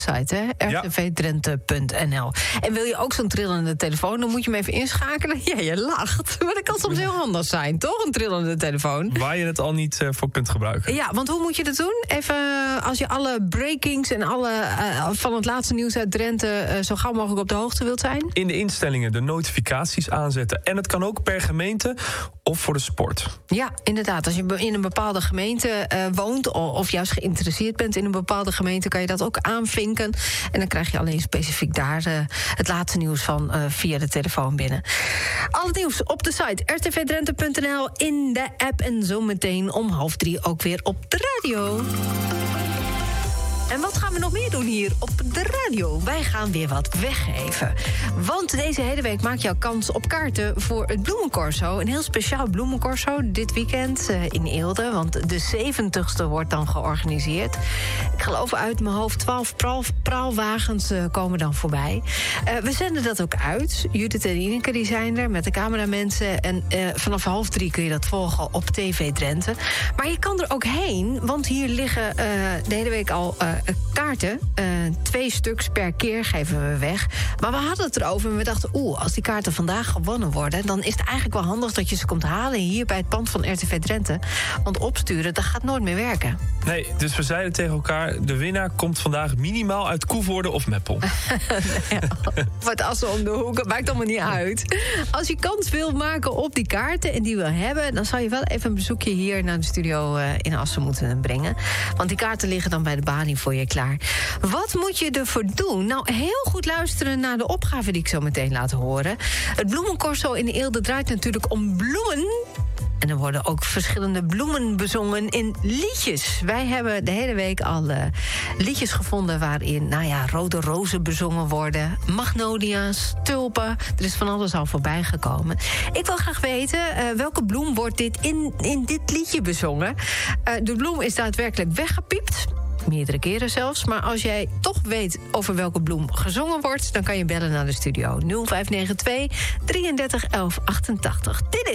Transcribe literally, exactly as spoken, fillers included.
site, hè? r t v drenthe punt n l. En wil je ook zo'n trillende telefoon, dan moet je hem even inschakelen. Ja, je lacht. Maar dat kan soms heel handig zijn, toch? Een trillende telefoon. Waar je het al niet uh, voor kunt gebruiken. Ja, want hoe moet je dat doen? Even als je alle breakings en alle uh, van het laatste nieuws uit Drenthe uh, zo gauw mogelijk op de hoogte wilt zijn. In de instellingen de notificaties aanzetten. En het kan ook per gemeente of voor de sport. Ja, inderdaad. Als je in een bepaalde gemeente uh, woont of juist geïnteresseerd bent in een bepaalde gemeente, kan je dat ook aanvinken. En dan krijg je alleen specifiek daar uh, het laatste nieuws van uh, via de telefoon binnen. Al het nieuws op de site r t v drenthe punt n l, in de app en zometeen om half drie ook weer op de radio. En wat gaan we nog meer doen hier op de radio? Wij gaan weer wat weggeven. Want deze hele week maak je kans op kaarten voor het Bloemencorso. Een heel speciaal Bloemencorso dit weekend uh, in Eelde. Want de zeventigste wordt dan georganiseerd. Ik geloof uit mijn hoofd twaalf praal, praalwagens uh, komen dan voorbij. Uh, we zenden dat ook uit. Judith en Ineke die zijn er met de cameramensen. En uh, vanaf half drie kun je dat volgen op T V Drenthe. Maar je kan er ook heen, want hier liggen uh, de hele week al Uh, kaarten. Uh, twee stuks per keer geven we weg. Maar we hadden het erover en we dachten, oeh, als die kaarten vandaag gewonnen worden, dan is het eigenlijk wel handig dat je ze komt halen hier bij het pand van R T V Drenthe. Want opsturen, dat gaat nooit meer werken. Nee, dus we zeiden tegen elkaar, de winnaar komt vandaag minimaal uit Koevoorde of Meppel. Ja, wat assen om de hoek, het maakt allemaal niet uit. Als je kans wil maken op die kaarten en die wil hebben, dan zou je wel even een bezoekje hier naar de studio uh, in Assen moeten brengen. Want die kaarten liggen dan bij de balie voor je klaar. Wat moet je ervoor doen? Nou, heel goed luisteren naar de opgave die ik zo meteen laat horen. Het Bloemencorso in Eelde draait natuurlijk om bloemen. En er worden ook verschillende bloemen bezongen in liedjes. Wij hebben de hele week al uh, liedjes gevonden waarin, nou ja, rode rozen bezongen worden, magnolia's, tulpen. Er is van alles al voorbij gekomen. Ik wil graag weten, uh, welke bloem wordt dit in, in dit liedje bezongen? Uh, de bloem is daadwerkelijk weggepiept. Meerdere keren zelfs. Maar als jij toch weet over welke bloem gezongen wordt, dan kan je bellen naar de studio nul vijf negen twee drieëndertig elf achtentachtig. Dit is